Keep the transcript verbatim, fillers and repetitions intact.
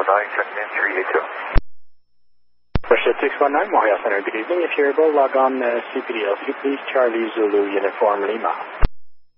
nine, checking in three eight two. Worship six one nine, Mohio Center, good evening. If you're able, log on uh, C P D L C, please. Charlie Zulu Uniform Lima.